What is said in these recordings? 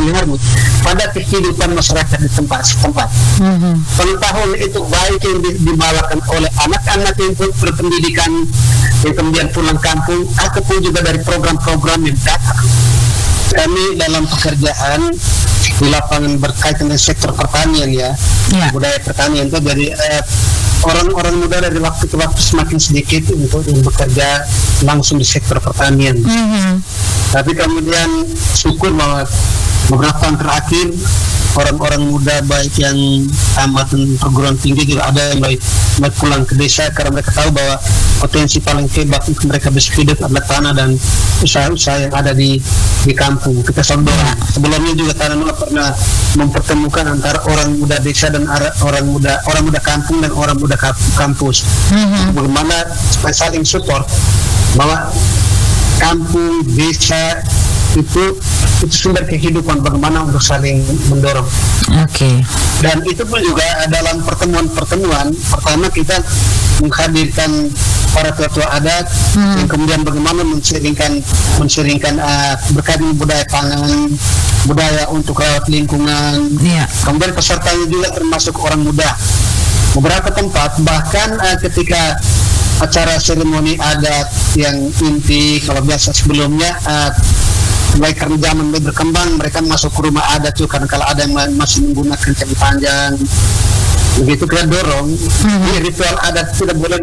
pengaruh pada kehidupan masyarakat di tempat setempat. Pengetahuan itu baik yang dibawakan oleh anak-anak yang berpendidikan yang kemudian pulang kampung ataupun juga dari program-program yang datang. Kami dalam pekerjaan di lapangan berkaitan dengan sektor pertanian budaya pertanian itu dari orang-orang muda dari waktu ke waktu semakin sedikit untuk bekerja langsung di sektor pertanian. Tapi kemudian syukur bahwa beberapa tahun terakhir orang-orang muda baik yang tamat perguruan tinggi juga ada yang baik pulang ke desa karena mereka tahu bahwa potensi paling hebat untuk mereka bisa hidup adalah tanah dan usaha-usaha yang ada di kampung. Kita sebelumnya juga Tanah pernah mempertemukan antara orang muda desa dan orang muda kampung dan orang muda kampus. Bagaimana supaya saling support bahwa kampung, desa itu sumber kehidupan, bagaimana untuk saling mendorong. Dan itu pun juga dalam pertemuan pertama kita menghadirkan para tua-tua adat yang kemudian bagaimana menseringkan berkaitan budaya pangan, budaya untuk rawat lingkungan. Kemudian pesertanya juga termasuk orang muda. Beberapa tempat bahkan ketika acara seremoni adat yang inti, kalau biasa sebelumnya baik karena zaman berkembang mereka masuk ke rumah adat juga karena kalau ada yang masih menggunakan candi panjang begitu kita dorong di ritual adat tidak boleh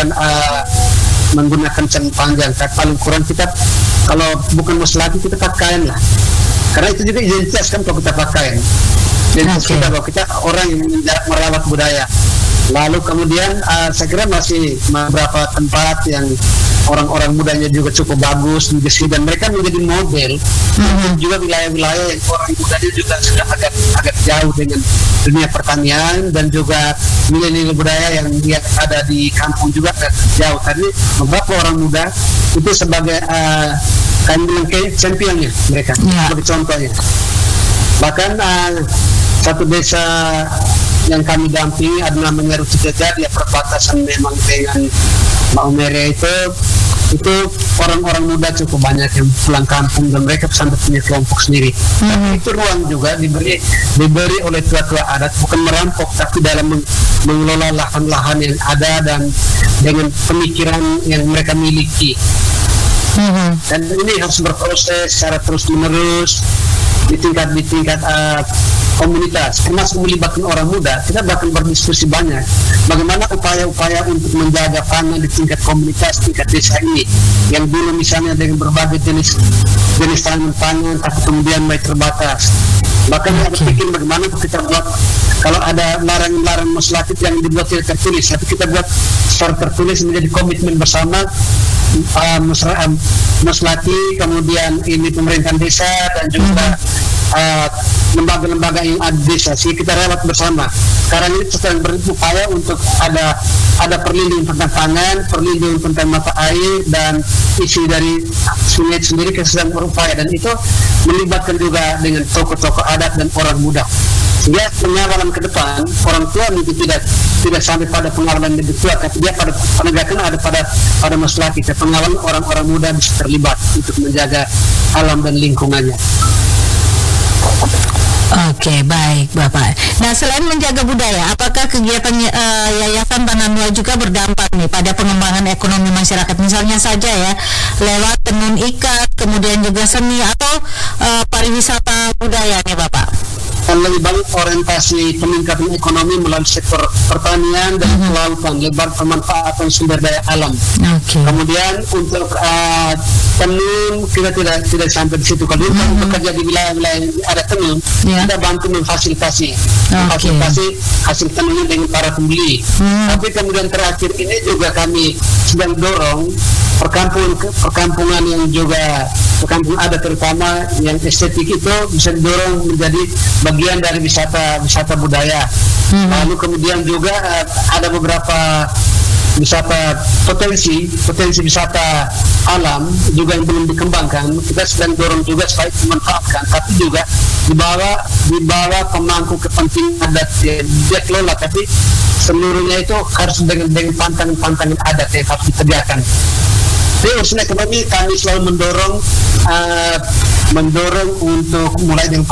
menggunakan candi panjang. Paling kurang kita kalau bukan muslati kita pakaian lah karena itu juga identitas kan kalau kita pakaian identitas kita bahwa kita orang yang merawat budaya. Lalu kemudian saya kira masih beberapa tempat yang orang-orang mudanya juga cukup bagus dan mereka menjadi model juga wilayah-wilayah yang orang mudanya juga sudah agak jauh dengan dunia pertanian dan juga nilai-nilai budaya yang ada di kampung juga agak jauh. Tadi beberapa orang muda itu sebagai kami bilang championnya mereka sebagai contohnya. Bahkan satu desa yang kami dampingi ada namanya Rucijajar, dia perbatasan memang dengan Maumere itu orang-orang muda cukup banyak yang pulang kampung dan mereka sampai punya kelompok sendiri. Tapi itu ruang juga diberi oleh tua-tua adat, bukan merampok tapi dalam mengelola lahan-lahan yang ada dan dengan pemikiran yang mereka miliki. Dan ini harus berproses secara terus-menerus di tingkat komunitas, termasuk melibatkan orang muda. Kita bahkan berdiskusi banyak bagaimana upaya-upaya untuk menjaga pangan di tingkat komunitas, tingkat desa ini yang dulu misalnya dengan berbagai jenis tanaman pangan tapi kemudian mulai terbatas. Bahkan kita pikir bagaimana kita buat kalau ada larangan muslatif yang dibuat tidak tertulis, tapi kita buat secara tertulis menjadi komitmen bersama muslati, kemudian ini pemerintahan desa dan juga lembaga-lembaga yang ada di desa, kita rawat bersama. Sekarang ini sedang berupaya untuk ada perlindungan tentang pangan, perlindungan tentang mata air dan isi dari sungai sendiri kita sedang berupaya, dan itu melibatkan juga dengan tokoh-tokoh adat dan orang muda. Sehingga pengawalan ke depan orang tua mungkin tidak sampai pada pengawalan lebih tua, tapi dia pada penegakan ada pada masalah kita, pengawalan orang-orang muda bisa terlibat untuk menjaga alam dan lingkungannya. Oke, baik Bapak. Nah, selain menjaga budaya, apakah kegiatan Yayasan Tanah Nuai juga berdampak nih pada pengembangan ekonomi masyarakat, misalnya saja ya lewat tenun ikat, kemudian juga seni atau pariwisata budaya nih Bapak? Lebih banyak orientasi peningkatan ekonomi melalui sektor pertanian dan kelautan, lebar pemanfaatan sumber daya alam. Kemudian untuk tenun kita tidak sampai di situ. Kalau kita bekerja di wilayah-wilayah yang ada tenun, kita bantu memfasilitasi hasil tenunnya dengan para pembeli. Tapi kemudian terakhir ini juga kami sedang dorong perkampungan yang juga perkampungan adat terutama yang estetik itu bisa didorong menjadi bagian dari wisata budaya. Lalu kemudian juga ada beberapa potensi wisata alam juga yang belum dikembangkan. Kita sedang dorong juga supaya dimanfaatkan, tapi juga dibawa pemangku kepentingan adat dia kelola, tapi seluruhnya itu harus dengan pantangan adat yang harus ditegakkan. Di urusan ekonomi kami selalu mendorong untuk mulai dengan